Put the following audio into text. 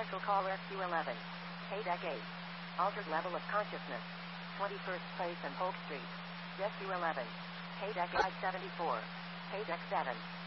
Central Call SQ11. Deck 8. Altered level of consciousness. 21st Place and Polk Street. SQ11. Deck 574. Deck 7.